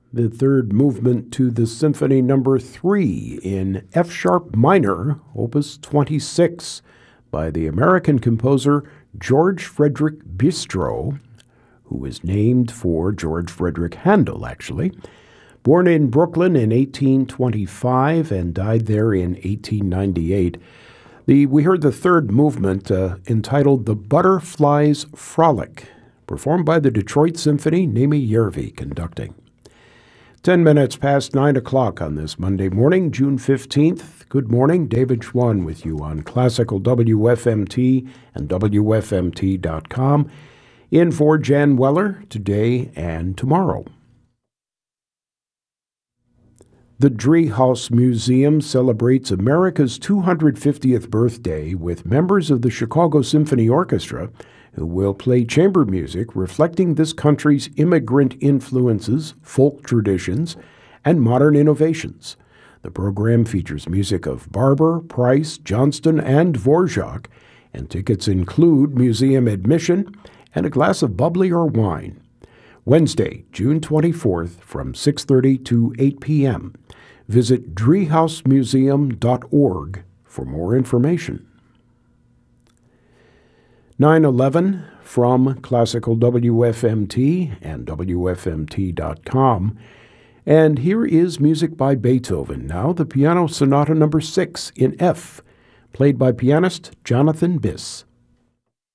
the third movement to the Symphony No. 3 in F-sharp minor, Opus 26, by the American composer George Frederick Bistro, who was named for George Frederick Handel, actually. Born in Brooklyn in 1825 and died there in 1898. We heard the third movement entitled The Butterfly's Frolic, performed by the Detroit Symphony, Nemi Järvi conducting. 10 minutes past 9 o'clock on this Monday morning, June 15th. Good morning, David Schwann with you on Classical WFMT and WFMT.com. In for Jan Weller today and tomorrow. The Driehaus Museum celebrates America's 250th birthday with members of the Chicago Symphony Orchestra who will play chamber music reflecting this country's immigrant influences, folk traditions, and modern innovations. The program features music of Barber, Price, Johnston, and Dvorak, and tickets include museum admission and a glass of bubbly or wine. Wednesday, June 24th from 6:30 to 8 p.m. Visit driehausmuseum.org for more information. 9/11 from Classical WFMT and WFMT.com. And here is music by Beethoven, now the Piano Sonata No. 6 in F, played by pianist Jonathan Biss.